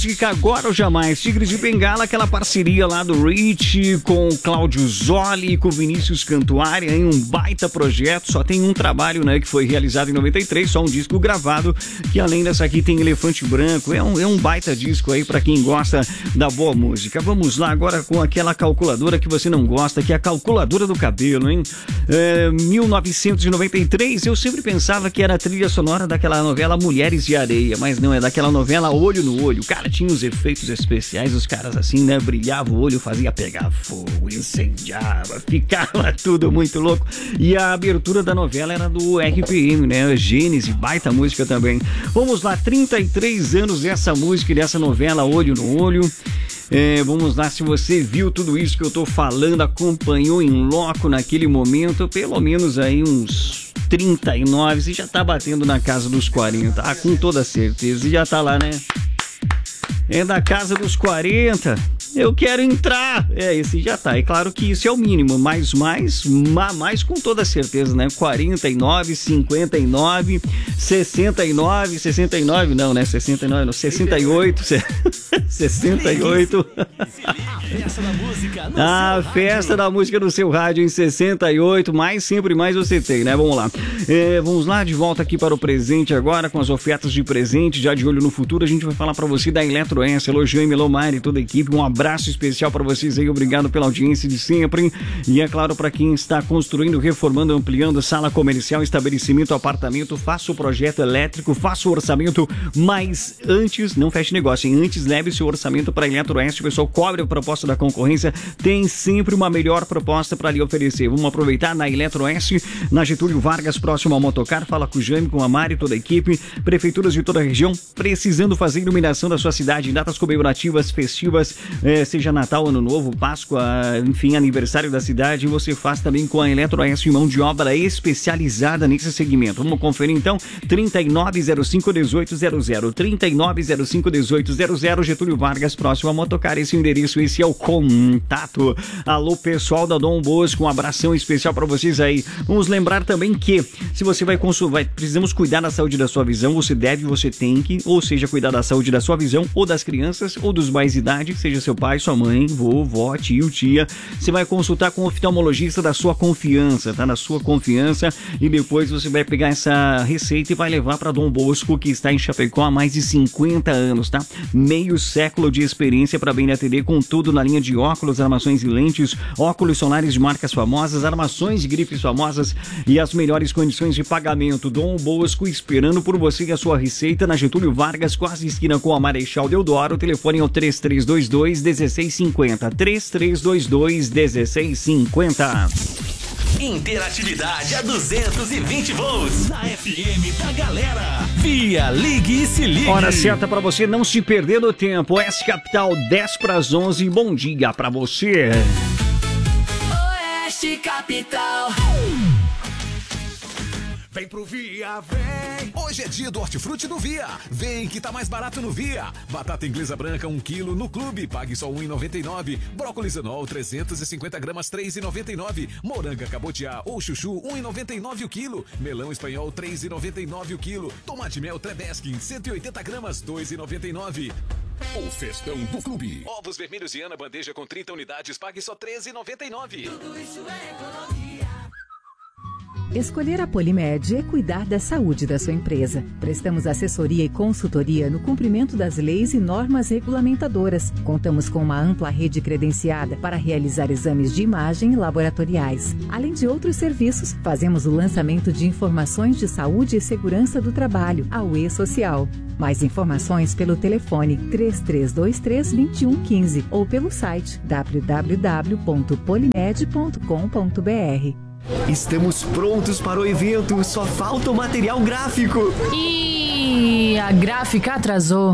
Agora ou Jamais, Tigres de Bengala, aquela parceria lá do Rich com Cláudio Zoli, com Vinícius Cantuária, em um baita projeto. Só tem um trabalho, né, que foi realizado em 93, só um disco gravado, que além dessa aqui tem Elefante Branco. É um baita disco aí pra quem gosta da boa música. Vamos lá agora com aquela calculadora que você não gosta, que é a calculadora do cabelo, hein? 1993, eu sempre pensava que era a trilha sonora daquela novela Mulheres de Areia, mas não, é daquela novela Olho no Olho. Cara, tinha os efeitos especiais, os caras assim, né, brilhava o olho, fazia pegar fogo, incendiava, ficava tudo muito louco. E a abertura da novela era do RPM, né, Gênese, baita música também. Vamos lá, 33 anos dessa música e dessa novela Olho no Olho. Vamos lá, se você viu tudo isso que eu tô falando, acompanhou em loco naquele momento, pelo menos aí uns 39, você já tá batendo na casa dos 40, com toda certeza, e já tá lá, né? É da casa dos 40, eu quero entrar. Esse já tá. É claro que isso é o mínimo, mas mais com toda certeza, né? 49, 59, 69 não, né? 69 não, 68, 68. A festa da música no seu rádio em 68, sempre mais você tem, né? Vamos lá. Vamos lá, de volta aqui para o presente agora, com as ofertas de presente, já de olho no futuro. A gente vai falar para você da Eletro S, elogiou Melomar e toda a equipe. Um abraço especial para vocês aí, obrigado pela audiência de sempre. E é claro, para quem está construindo, reformando, ampliando sala comercial, estabelecimento, apartamento, faça o projeto elétrico, faça o orçamento, mas antes, não feche negócio, hein? Antes leve seu orçamento para a Eletro S, o pessoal cobre a proposta da concorrência, tem sempre uma melhor proposta para lhe oferecer. Vamos aproveitar na Eletro S, na Getúlio Vargas, próximo ao Motocar. Fala com o Jaime, com a Mari e toda a equipe. Prefeituras de toda a região precisando fazer iluminação da sua cidade em datas comemorativas, festivas, seja Natal, Ano Novo, Páscoa, enfim, aniversário da cidade. Você faz também com a Eletro S, mão de obra especializada nesse segmento. Vamos conferir então, 3905-1800, 3905-1800, Getúlio Vargas, próximo a Motocar. Esse endereço, esse é o contato. Alô, pessoal da Dom Bosco, um abração especial para vocês aí. Vamos lembrar também que se você vai precisamos cuidar da saúde da sua visão, você tem que, ou seja, cuidar da saúde da sua visão, ou das crianças, ou dos mais idade, seja seu pai, sua mãe, vovó, tio, tia. Você vai consultar com o oftalmologista da sua confiança, tá? Na sua confiança, e depois você vai pegar essa receita e vai levar para Dom Bosco, que está em Chapecó há mais de 50 anos, tá? Meio século de experiência para bem atender, com tudo na linha de óculos, armações e lentes, óculos solares de marcas famosas, armações de grifes famosas e as melhores condições de pagamento. Dom Bosco esperando por você e a sua receita na Getúlio Vargas, quase esquina com a Marechal Deodoro. O telefone é o 3322-1650, 3322-1650. Interatividade a 220 volts na FM da galera. Via Ligue e se ligue. Hora certa para você não se perder no tempo. Oeste Capital, 10 para as 11. Bom dia para você. Oeste Capital. Vem pro Via, vem! Hoje é dia do Hortifruti do Via. Vem que tá mais barato no Via. Batata inglesa branca 1 kg no clube, pague só R$1,99. Brócolis anol 350 gramas 3,99. Moranga cabotiá ou chuchu 1,99 o quilo. Melão espanhol 3,99 o quilo. Tomate mel Trebeskin 180 gramas 2,99. O festão do clube. Ovos vermelhos Viana bandeja com 30 unidades, pague só R$13,99. Tudo isso é economia. Escolher a Polimed é cuidar da saúde da sua empresa. Prestamos assessoria e consultoria no cumprimento das leis e normas regulamentadoras. Contamos com uma ampla rede credenciada para realizar exames de imagem e laboratoriais. Além de outros serviços, fazemos o lançamento de informações de saúde e segurança do trabalho, a UE Social. Mais informações pelo telefone 3323-2115 ou pelo site www.polimed.com.br. Estamos prontos para o evento, só falta o material gráfico. E a gráfica atrasou.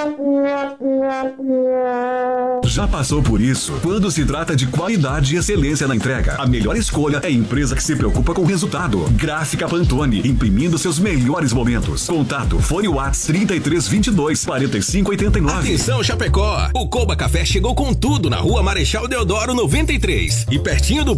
Já passou por isso? Quando se trata de qualidade e excelência na entrega, a melhor escolha é a empresa que se preocupa com o resultado. Gráfica Pantone, imprimindo seus melhores momentos. Contato, fone WhatsApp 3322-4589. Atenção, Chapecó! O Coba Café chegou com tudo na Rua Marechal Deodoro 93 e pertinho do